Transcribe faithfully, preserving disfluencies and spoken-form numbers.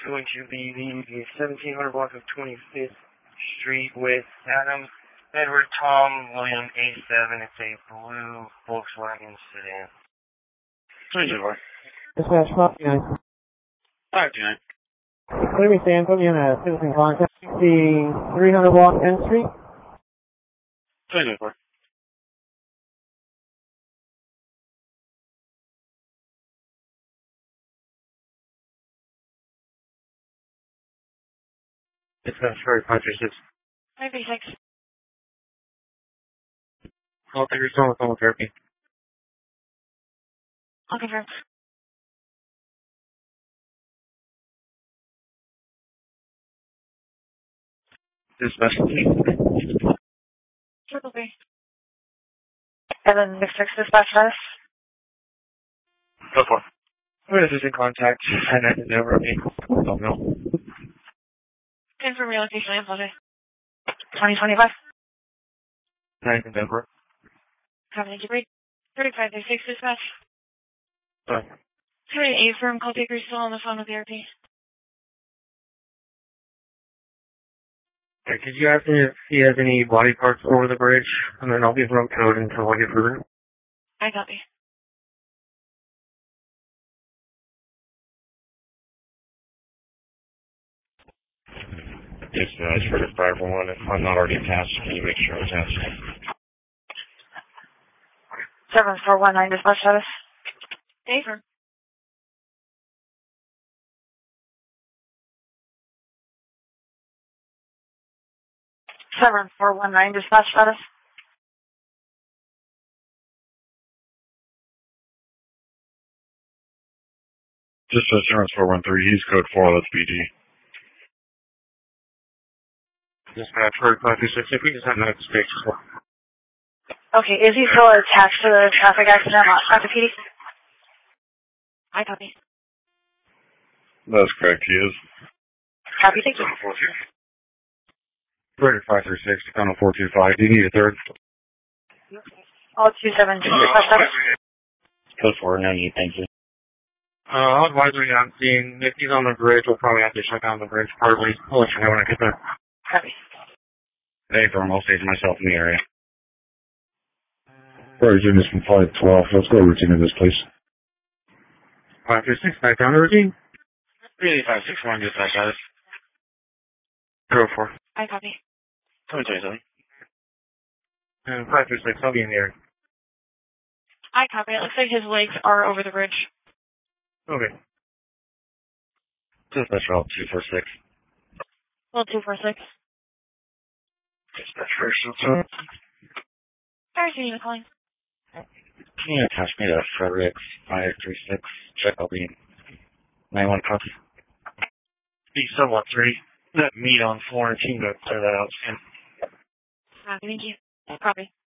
going to be the seventeen hundred block of twenty-fifth Street with Adam, Edward, Tom, William, A seven. It's a blue Volkswagen sedan. twenty-four. Dispatch five two nine. five two nine. Clear me, Sam. Put me in a citizen contact. The three hundred block tenth Street. twenty-four. Dispatch five three six. five three six. I'll take your phone with phone therapy. I'll confirm. Dispatch. Triple three. Seven six six dispatch status. Go for it. We're in contact, and that is over. Okay. Don't know. Confirm relocation and apologize. twenty twenty-five. Nice and over. Company keep read. thirty-five thirty-six dispatch. Sorry. thirty-eight firm call taker still on the phone with the R P. Okay, could you ask me if he has any body parts over the bridge? And then I'll give road code until I get through. I copy. Dispatch for the five one one. If I'm not already attached, can you make sure I'm attached? seven four one nine dispatch status. Dave firm. seven four one nine dispatch status. Just insurance four one three, he's code four, that's B D. Dispatch five two six. If we just have no space. Okay, is he still attached to the traffic accident at the P D? I copy. That's correct, he is. Copy, thank you. Operator five three six, Channel four two five. Do you need a third? All two seven two dispatch status. Code four, no need, thank you. Uh, I'll advise me on seeing if he's on the bridge, we'll probably have to shut down the bridge partly. I'll let you know when I get there. Copy. Hey, firm, I'll station myself in the area. Right, Jim is from five twelve. Let's go routine in this place. five three six, back down the routine. three eight five six one, dispatch status. zero four. I copy. twenty twenty-seven. And five three six, I'll be in the area. I copy. It looks like his legs are over the bridge. Okay. Dispatch route two four six. Well, two four six. Dispatch first, sir. Sorry, see you calling. Can you attach me to Frederick's five three six? Check I'll be nine one copy. B seven one three. That meet on Florentine to clear that out. Copy, thank you. Copy.